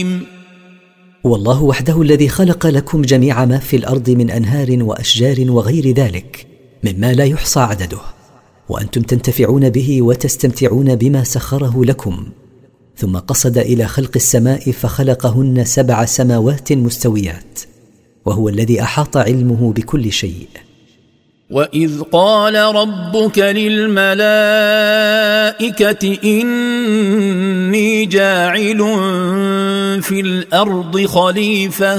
والله وحده الذي خلق لكم جميع ما في الأرض من أنهار وأشجار وغير ذلك مما لا يحصى عدده، وأنتم تنتفعون به وتستمتعون بما سخره لكم. ثم قصد إلى خلق السماء فخلقهن 7 سماوات مستويات، وهو الذي أحاط علمه بكل شيء. وإذ قال ربك للملائكة إني جاعل في الأرض خليفة